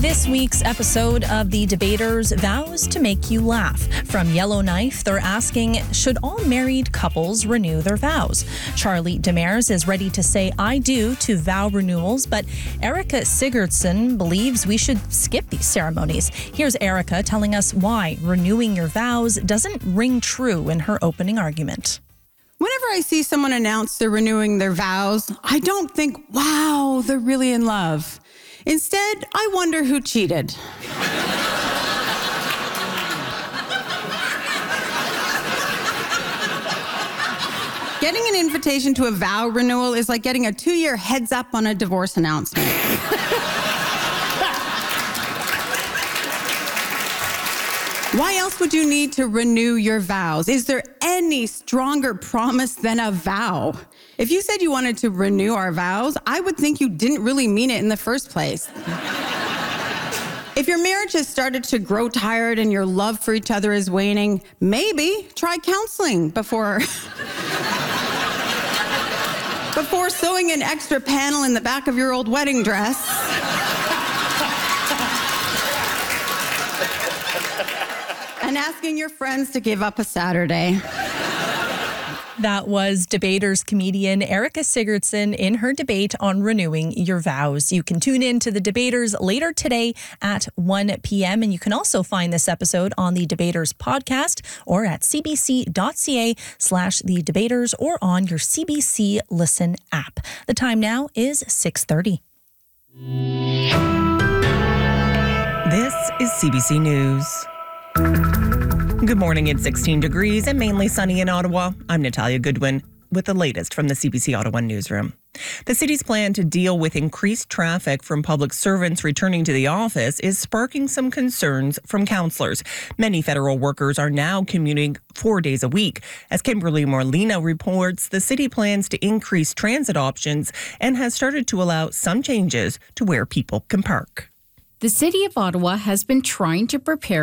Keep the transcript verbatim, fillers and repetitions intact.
This week's episode of The Debaters vows to make you laugh. From Yellowknife, they're asking, should all married couples renew their vows? Charlie Demers is ready to say I do to vow renewals, but Erica Sigurdsson believes we should skip these ceremonies. Here's Erica telling us why renewing your vows doesn't ring true in her opening argument. Whenever I see someone announce they're renewing their vows, I don't think, wow, they're really in love. Instead, I wonder who cheated. Getting an invitation to a vow renewal is like getting a two-year heads up on a divorce announcement. Why else would you need to renew your vows? Is there any stronger promise than a vow? If you said you wanted to renew our vows, I would think you didn't really mean it in the first place. If your marriage has started to grow tired and your love for each other is waning, maybe try counseling before... before sewing an extra panel in the back of your old wedding dress. And asking your friends to give up a Saturday. That was Debaters comedian Erica Sigurdsson in her debate on renewing your vows. You can tune in to the Debaters later today at one p.m. And you can also find this episode on the Debaters podcast or at cbc.ca slash the Debaters or on your C B C Listen app. The time now is six thirty. This is C B C News. Good morning. It's sixteen degrees and mainly sunny in Ottawa. I'm Natalia Goodwin with the latest from the C B C Ottawa newsroom. The city's plan to deal with increased traffic from public servants returning to the office is sparking some concerns from councillors. Many federal workers are now commuting four days a week. As Kimberly Molina reports, the city plans to increase transit options and has started to allow some changes to where people can park. The City of Ottawa has been trying to prepare